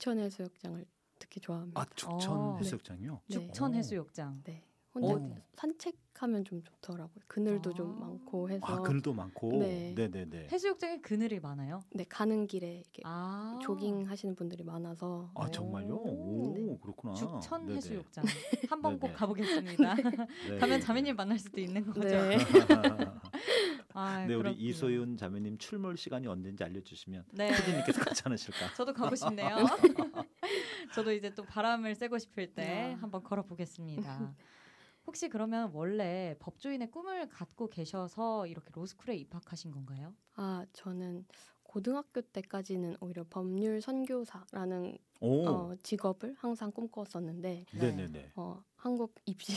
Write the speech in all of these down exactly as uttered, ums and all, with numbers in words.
죽천 해수욕장을 특히 좋아합니다. 아, 죽천 어. 해수욕장이요? 네. 죽천 해수욕장. 네. 혼자 오. 산책하면 좀 좋더라고요. 그늘도 아. 좀 많고 해서. 아, 그늘도 많고. 네. 네네네. 해수욕장에 그늘이 많아요? 네, 가는 길에 이렇게 아. 조깅 하시는 분들이 많아서. 아, 정말요? 오. 오, 네. 그렇구나. 죽천 네네. 해수욕장. 한번 꼭 네네. 가보겠습니다. 네, 가면 네, 자매님 만날 수도 있는 거죠. 네. 아, 네, 우리 그렇군요. 이소윤 자매님 출몰 시간이 언제인지 알려주시면 네. 피디님께서 괜찮으실까? 저도 가고 싶네요. 저도 이제 또 바람을 쐬고 싶을 때 아. 한번 걸어보겠습니다. 혹시 그러면 원래 법조인의 꿈을 갖고 계셔서 이렇게 로스쿨에 입학하신 건가요? 아, 저는 고등학교 때까지는 오히려 법률 선교사라는 오, 어, 직업을 항상 꿈꿨었는데 네네네. 어, 한국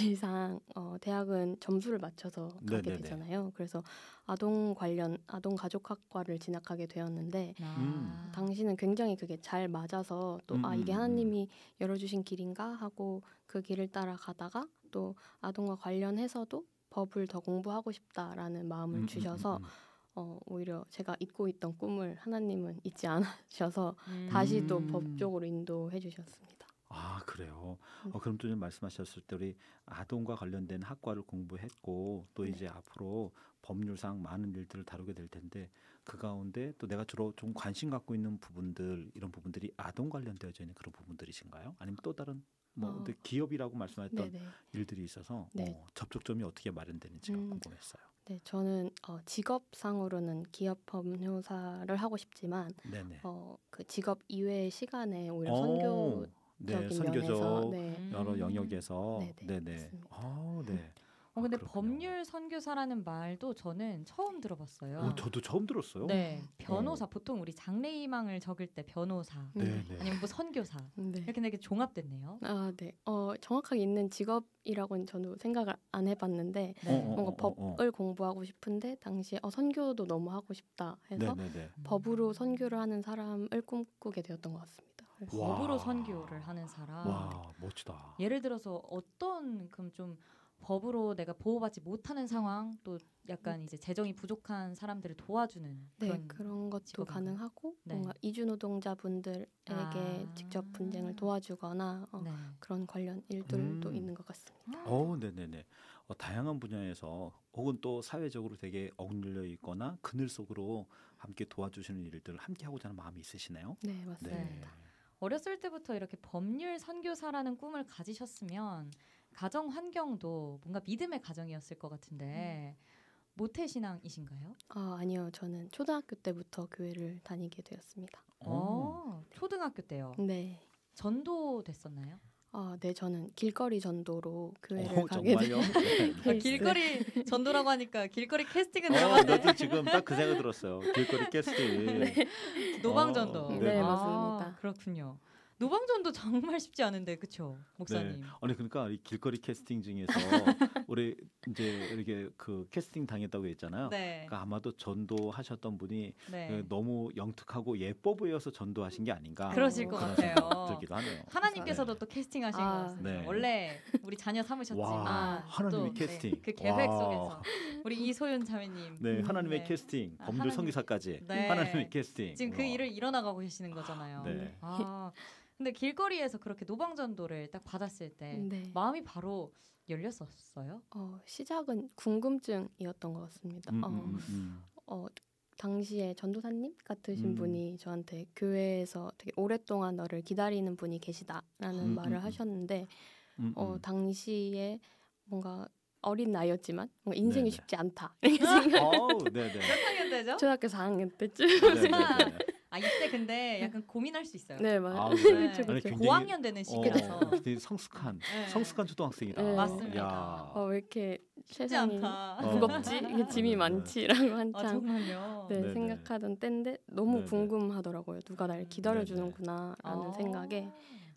입시상 어, 대학은 점수를 맞춰서 가게 네네네. 되잖아요. 그래서 아동 관련 아동 가족학과를 진학하게 되었는데 아. 당시는 굉장히 그게 잘 맞아서 또 음, 아 이게 음, 하나님이 열어주신 길인가 하고 그 길을 따라가다가 또 아동과 관련해서도 법을 더 공부하고 싶다라는 마음을 음, 주셔서 음, 음, 어, 오히려 제가 잊고 있던 꿈을 하나님은 잊지 않으셔서 음. 다시 또 음. 법 쪽으로 인도해 주셨습니다. 아, 그래요. 네. 어, 그럼 또 말씀하셨을 때 우리 아동과 관련된 학과를 공부했고 또 이제 앞으로 법률상 많은 일들을 다루게 될 텐데 그 가운데 또 내가 주로 좀 관심 갖고 있는 부분들 이런 부분들이 아동 관련되어져 있는 그런 부분들이신가요? 아니면 또 다른 뭐 어. 근데 기업이라고 말씀하셨던 네네. 일들이 있어서 네. 어, 접촉점이 어떻게 마련되는지가 음. 궁금했어요. 네, 저는 어, 직업상으로는 기업 법률사를 하고 싶지만 네네. 어, 그 직업 이외의 시간에 오히려 오, 선교적인 네, 면에서 선교적 네, 음. 여러 영역에서 네네, 네네. 맞습니다. 아, 네. 어, 근데 아, 그렇군요. 법률 선교사라는 말도 저는 처음 들어봤어요. 어, 저도 처음 들었어요. 네, 변호사. 보통 우리 장래희망을 적을 때 변호사 네, 네. 아니면 뭐 선교사 네. 이렇게 되게 종합됐네요. 아, 네. 어, 정확하게 있는 직업이라고는 저도 생각을 안 해봤는데 네. 어, 어, 뭔가 어, 어, 어. 법을 공부하고 싶은데 당시에 어, 선교도 너무 하고 싶다 해서 네네네. 법으로 선교를 하는 사람을 꿈꾸게 되었던 것 같습니다. 그래서 와. 법으로 선교를 하는 사람. 와, 멋지다. 예를 들어서 어떤 그럼 좀 법으로 내가 보호받지 못하는 상황 또 약간 이제 재정이 부족한 사람들을 도와주는 네, 그런 그런 것도 직업인가요? 가능하고 네. 뭔가 이주 노동자분들에게 아. 직접 분쟁을 도와주거나 어, 네. 그런 관련 일들도 음. 있는 것 같습니다. 어, 네네네. 어, 다양한 분야에서 혹은 또 사회적으로 되게 억눌려 있거나 그늘 속으로 함께 도와주시는 일들을 함께 하고자 하는 마음이 있으시네요. 네, 맞습니다. 네. 어렸을 때부터 이렇게 법률 선교사라는 꿈을 가지셨으면 가정 환경도 뭔가 믿음의 가정이었을 것 같은데 모태 신앙이신가요? 아, 아니요. 저는 초등학교 때부터 교회를 다니게 되었습니다. 어, 초등학교 때요. 네. 전도 됐었나요? 아, 네, 저는 길거리 전도로 교회를 어, 가게 정말요? 된 네. 아, 케이스. 길거리 전도라고 하니까 길거리 캐스팅은 어, 들어가네. 나도 지금 딱 그 생각 들었어요. 길거리 캐스팅. 노방전도. 어, 네, 아, 맞습니다. 그렇군요. 노방전도 정말 쉽지 않은데 그렇죠, 목사님. 네. 아니 그러니까 이 길거리 캐스팅 중에서 우리 이제 이렇게 그 캐스팅 당했다고 했잖아요. 네. 그러니까 아마도 전도하셨던 분이 네. 그 너무 영특하고 예뻐 보여서 전도하신 게 아닌가. 그러실 것 그런 같아요. 생각 들기도 하네요. 하나님께서도 네. 또 캐스팅하신 아, 것 같습니다. 네. 원래 우리 자녀 삼으셨지만 와, 하나님의 또, 캐스팅. 네, 그 계획 와. 속에서 우리 이소윤 자매님. 네, 음, 하나님의 네. 캐스팅, 아, 법률 하나님. 선교사까지 네. 하나님의 캐스팅. 지금 그 와. 일을 이뤄나가고 계시는 거잖아요. 네. 아, 근데 길거리에서 그렇게 노방전도를 딱 받았을 때 네. 마음이 바로 열렸었어요? 어, 시작은 궁금증이었던 것 같습니다. 음, 어, 음, 음, 어, 당시에 전도사님 같으신 음. 분이 저한테 교회에서 되게 오랫동안 너를 기다리는 분이 계시다라는 음, 말을 음, 음. 하셨는데 음, 어, 음. 당시에 뭔가 어린 나이였지만 뭔가 인생이 네네. 쉽지 않다. 이렇게 생각- 어우, 네네. 몇 학년 때죠? 초등학교 사 학년 때쯤. 네네네. 아, 이때 근데 약간 고민할 수 있어요. 네, 맞아요. 아, 네. 그래요? 그쵸, 아니, 그쵸. 굉장히- 고학년 되는 시기라서. 어, 되게 성숙한, 네. 성숙한 초등학생이다. 네. 맞습니다. 야. 어, 왜 이렇게 쉽지 세상이 않다. 어. 무겁지? 이게 짐이 네, 네. 많지라고 아, 한창 정말요? 네, 네네. 생각하던 때인데 너무 네네. 궁금하더라고요. 누가 날 음. 기다려주는구나라는 아. 생각에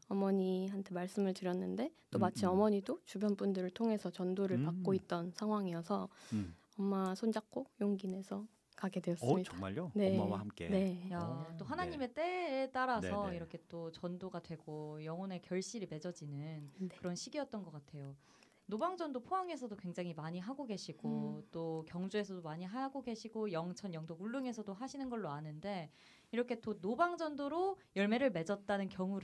어머니한테 말씀을 드렸는데 또 음, 마치 음. 어머니도 주변 분들을 통해서 전도를 음. 받고 있던 상황이어서 음. 엄마 손잡고 용기 내서 가게 어, 되었습니다. 정말요? 네. 엄마와 함께. 네. 야, 어, 또 하나님의 때에 따라서 네네. 이렇게 또 전도가 되고 영혼의 결실이 맺어지는 네. 그런 시기였던 것 같아요. 노방전도 포항에서도 굉장히 많이 하고 계시고 또 경주에서도 많이 하고 계시고 영천, 영덕, 울릉에서도 하시는 걸로 아는데 이렇게 또 노방전도로 열매를 맺었다는 경우를